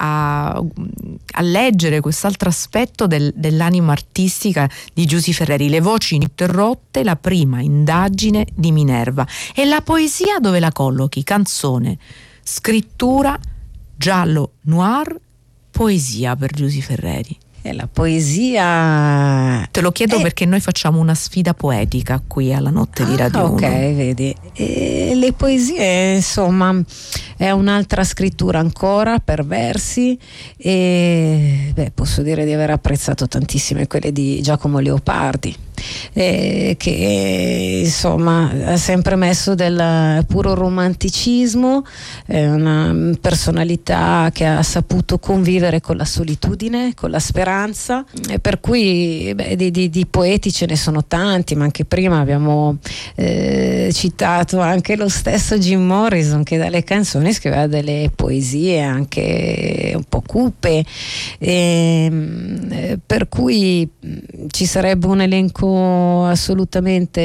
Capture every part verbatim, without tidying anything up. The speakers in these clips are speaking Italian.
a, a leggere quest'altro aspetto del, dell'anima artistica di Giusy Ferreri, le voci ininterrotte, la prima indagine di Minerva. E la poesia dove la collochi? Canzone, scrittura, giallo noir, poesia per Giusy Ferreri. E la poesia... Te lo chiedo è... perché noi facciamo una sfida poetica qui alla Notte ah, di Radio ok, uno. vedi. E le poesie, insomma, è un'altra scrittura ancora per versi, e beh, posso dire di aver apprezzato tantissime quelle di Giacomo Leopardi, eh, che insomma ha sempre messo del puro romanticismo, è una personalità che ha saputo convivere con la solitudine, con la speranza, e per cui beh, di, di, di poeti ce ne sono tanti, ma anche prima abbiamo eh, citato anche lo stesso Jim Morrison, che dalle canzoni scriveva delle poesie anche un po' cupe, e, per cui ci sarebbe un elenco assolutamente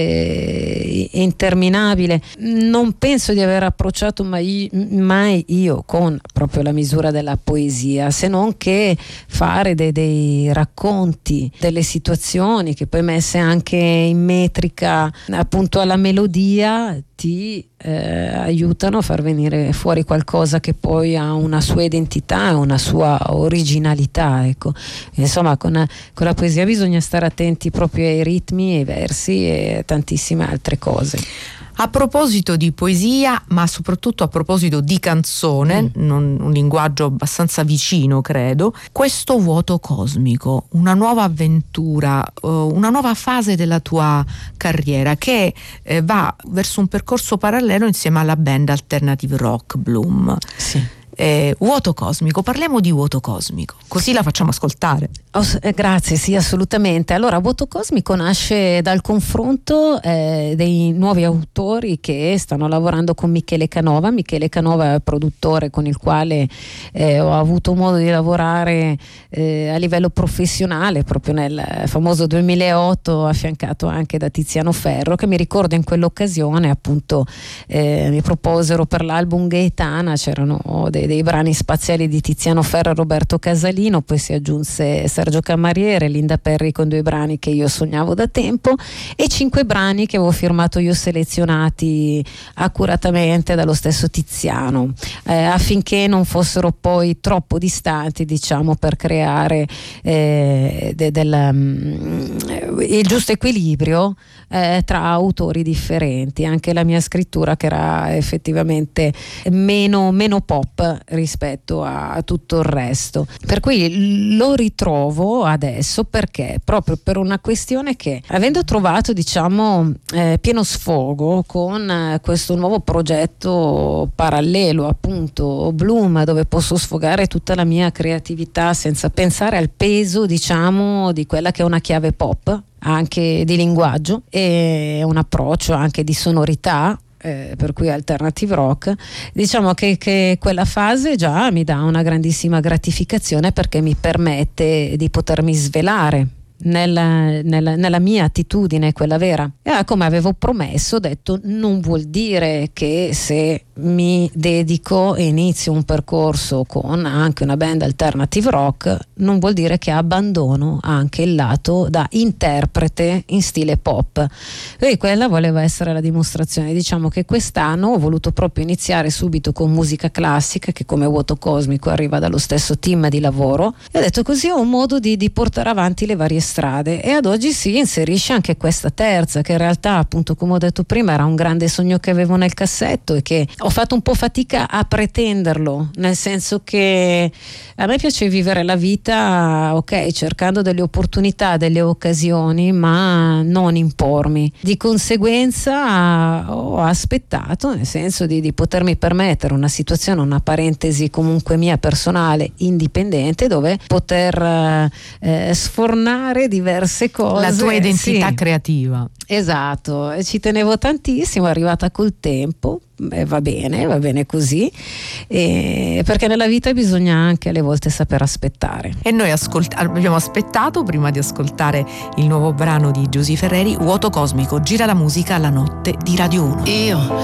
interminabile. Non penso di aver approcciato mai, mai io con proprio la misura della poesia, se non che fare dei, dei racconti, delle situazioni che poi messe anche in metrica appunto alla melodia ti eh, aiutano a far venire fuori qualcosa che poi ha una sua identità, una sua originalità, ecco. Insomma, con, con la poesia bisogna stare attenti proprio ai ritmi, ai versi e tantissime altre cose. A proposito di poesia, ma soprattutto a proposito di canzone, mm. non, un linguaggio abbastanza vicino, credo, questo vuoto cosmico, una nuova avventura, uh, una nuova fase della tua carriera che eh, va verso un percorso parallelo insieme alla band alternative rock Bloom. Sì. Eh, vuoto cosmico, parliamo di vuoto cosmico, così la facciamo ascoltare. Oh, eh, grazie, sì, assolutamente. Allora, Vuoto Cosmico nasce dal confronto eh, dei nuovi autori che stanno lavorando con Michele Canova. Michele Canova è il produttore con il quale eh, ho avuto modo di lavorare eh, a livello professionale proprio nel famoso duemilaotto, affiancato anche da Tiziano Ferro, che mi ricordo in quell'occasione appunto eh, mi proposero per l'album Gaetana, c'erano dei, dei brani spaziali di Tiziano Ferro e Roberto Casalino, poi si aggiunse Sergio Camariere, Linda Perri con due brani che io sognavo da tempo e cinque brani che avevo firmato io, selezionati accuratamente dallo stesso Tiziano, eh, affinché non fossero poi troppo distanti, diciamo, per creare eh, de, del, um, il giusto equilibrio eh, tra autori differenti. Anche la mia scrittura, che era effettivamente meno, meno pop rispetto a, a tutto il resto, per cui lo ritrovo adesso perché proprio per una questione che, avendo trovato diciamo eh, pieno sfogo con eh, questo nuovo progetto parallelo appunto Bloom, dove posso sfogare tutta la mia creatività senza pensare al peso diciamo di quella che è una chiave pop, anche di linguaggio e un approccio anche di sonorità, Eh, per cui alternative rock, diciamo che, che quella fase già mi dà una grandissima gratificazione, perché mi permette di potermi svelare nella, nella, nella mia attitudine, quella vera. E come avevo promesso, ho detto, non vuol dire che se mi dedico e inizio un percorso con anche una band alternative rock, non vuol dire che abbandono anche il lato da interprete in stile pop. E quella voleva essere la dimostrazione. Diciamo che quest'anno ho voluto proprio iniziare subito con musica classica, che come Vuoto Cosmico arriva dallo stesso team di lavoro, e ho detto così ho un modo di, di portare avanti le varie strade, e ad oggi si inserisce anche questa terza, che in realtà appunto, come ho detto prima, era un grande sogno che avevo nel cassetto e che ho fatto un po' fatica a pretenderlo, nel senso che a me piace vivere la vita, ok, cercando delle opportunità, delle occasioni, ma non impormi. Di conseguenza ho aspettato, nel senso di, di potermi permettere una situazione, una parentesi comunque mia personale, indipendente, dove poter eh, sfornare diverse cose. La tua identità sì, creativa. Esatto, e ci tenevo tantissimo, è arrivata col tempo. Beh, va bene, va bene così, e perché nella vita bisogna anche alle volte saper aspettare. E noi ascolt- abbiamo aspettato prima di ascoltare il nuovo brano di Giusy Ferreri, Vuoto Cosmico, gira la musica alla Notte di Radio uno. Io